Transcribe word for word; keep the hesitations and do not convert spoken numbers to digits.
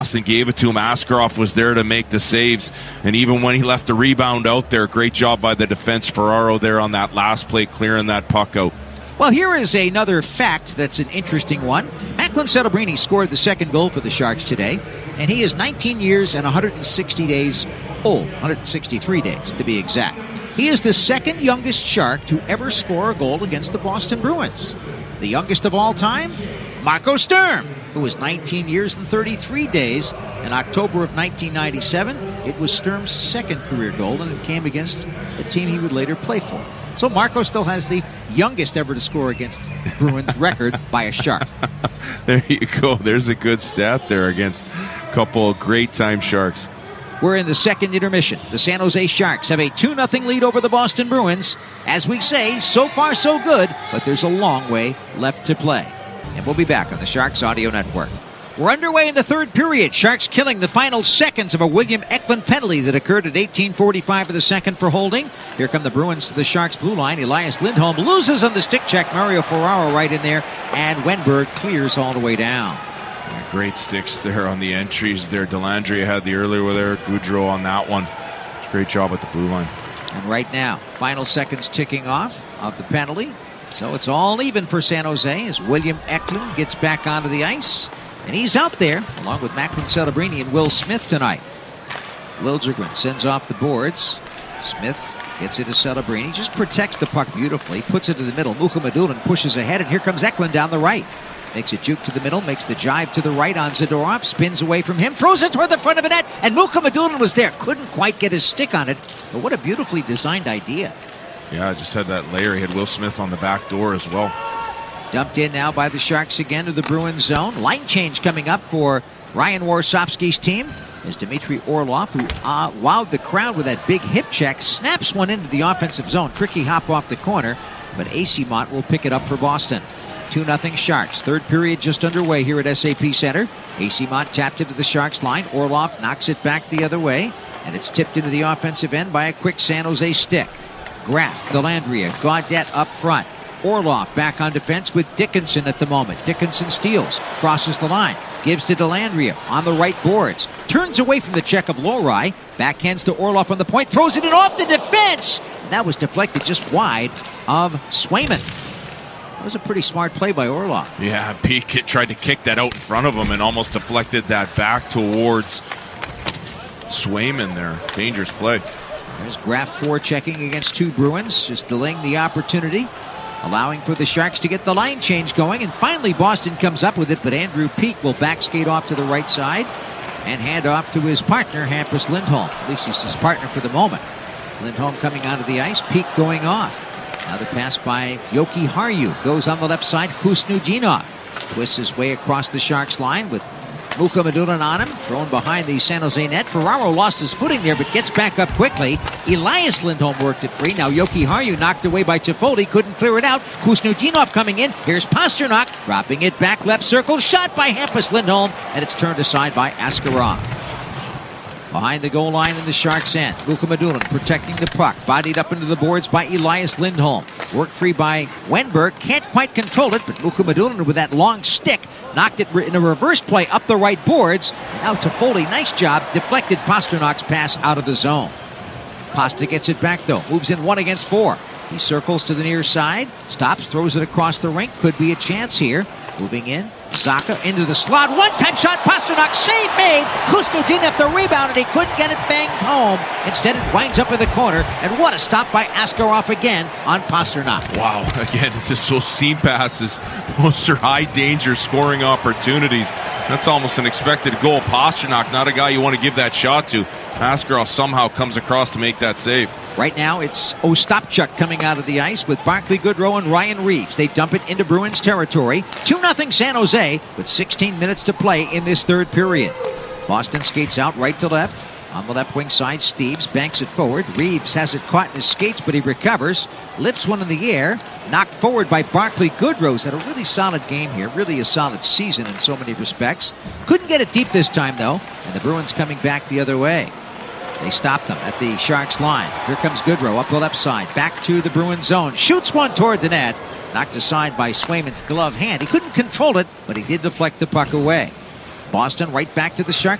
Boston gave it to him. Askarov was there to make the saves, and even when he left the rebound out there, great job by the defense. Ferraro there on that last play, clearing that puck out. Well, here is another fact that's an interesting one. Macklin Celebrini scored the second goal for the Sharks today, and he is nineteen years and one hundred sixty days old, one hundred sixty-three days to be exact. He is the second youngest Shark to ever score a goal against the Boston Bruins. The youngest of all time, Marco Sturm, who was nineteen years and thirty-three days. In October of nineteen ninety-seven, it was Sturm's second career goal, and it came against the team he would later play for. So Marco still has the youngest ever to score against Bruins record by a Shark. There you go. There's a good stat there against a couple of great-time Sharks. We're in the second intermission. The San Jose Sharks have a two nothing lead over the Boston Bruins. As we say, so far so good, but there's a long way left to play. And we'll be back on the Sharks Audio Network. We're underway in the third period. Sharks killing the final seconds of a William Eklund penalty that occurred at eighteen forty-five of the second for holding. Here come the Bruins to the Sharks' blue line. Elias Lindholm loses on the stick check. Mario Ferraro right in there. And Wenberg clears all the way down. Yeah, great sticks there on the entries there. Delandria had the earlier with Eric Goudreau on that one. Great job at the blue line. And right now, final seconds ticking off of the penalty. So it's all even for San Jose as William Eklund gets back onto the ice. And he's out there, along with Macklin Celebrini and Will Smith tonight. Liljegren sends off the boards. Smith gets it to Celebrini. Just protects the puck beautifully. Puts it to the middle. Mukhamadullin pushes ahead, and here comes Eklund down the right. Makes a juke to the middle. Makes the jive to the right on Zadorov. Spins away from him. Throws it toward the front of the net. And Mukhamadullin was there. Couldn't quite get his stick on it. But what a beautifully designed idea. Yeah, I just had that layer. He had Will Smith on the back door as well. Dumped in now by the Sharks again to the Bruins zone. Line change coming up for Ryan Warsofsky's team as Dmitry Orlov, who uh, wowed the crowd with that big hip check, snaps one into the offensive zone. Tricky hop off the corner, but Acemont will pick it up for Boston. two nothing Sharks. Third period just underway here at S A P Center. Acemont tapped into the Sharks line. Orlov knocks it back the other way, and it's tipped into the offensive end by a quick San Jose stick. Graf, Delandria, Gaudette up front. Orlov back on defense with Dickinson at the moment. Dickinson steals, crosses the line, gives to Delandria on the right boards, turns away from the check of Lohrei, backhands to Orlov on the point, throws it in off the defense. That was deflected just wide of Swayman. That was a pretty smart play by Orlov. Yeah, Pete tried to kick that out in front of him and almost deflected that back towards Swayman there. Dangerous play. There's Graf forechecking against two Bruins, just delaying the opportunity, allowing for the Sharks to get the line change going. And finally, Boston comes up with it, but Andrew Peeke will back skate off to the right side and hand off to his partner, Hampus Lindholm. At least he's his partner for the moment. Lindholm coming onto the ice, Peeke going off. Now the pass by Yoki Harju goes on the left side. Kusnudinov twists his way across the Sharks line with Mukhamadullin on him, thrown behind the San Jose net. Ferraro lost his footing there, but gets back up quickly. Elias Lindholm worked it free. Now Yoki Harju knocked away by Toffoli, couldn't clear it out. Kusnudinov coming in. Here's Pasternak, dropping it back left circle. Shot by Hampus Lindholm, and it's turned aside by Askarov. Behind the goal line in the Sharks' end, Mukhamadullin protecting the puck, bodied up into the boards by Elias Lindholm. Worked free by Wenberg, can't quite control it, but Mukhamadullin with that long stick knocked it in a reverse play up the right boards. Now Toffoli, nice job, deflected Pasternak's pass out of the zone. Pasta gets it back though, moves in one against four. He circles to the near side, stops, throws it across the rink, could be a chance here. Moving in, Zacha into the slot, one-time shot, Pasternak, save made! Kusnudinov the rebound, and he couldn't get it banged home. Instead, it winds up in the corner, and what a stop by Askarov again on Pasternak. Wow, again, just those seam passes, those are high-danger scoring opportunities. That's almost an expected goal. Pasternak, not a guy you want to give that shot to. Askarov somehow comes across to make that save. Right now, it's Ostapchuk coming out of the ice with Barclay Goodrow and Ryan Reeves. They dump it into Bruins territory. two nothing San Jose with sixteen minutes to play in this third period. Boston skates out right to left. On the left wing side, Steeves banks it forward. Reeves has it caught in his skates, but he recovers. Lifts one in the air. Knocked forward by Barclay Goodrow. He's had a really solid game here. Really a solid season in so many respects. Couldn't get it deep this time, though. And the Bruins coming back the other way. They stopped them at the Sharks line. Here comes Goodrow up the left side. Back to the Bruins zone. Shoots one toward the net. Knocked aside by Swayman's glove hand. He couldn't control it, but he did deflect the puck away. Boston right back to the Sharks.